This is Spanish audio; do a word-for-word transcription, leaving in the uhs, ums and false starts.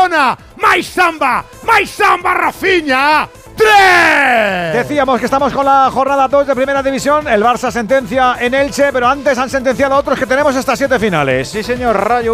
Barcelona. ¡Mais samba! ¡Mais samba, Rafinha! ¡Tres! Decíamos que estamos con la jornada dos de Primera División. El Barça sentencia en Elche, pero antes han sentenciado a otros que tenemos estas siete finales. Sí, señor. Rayo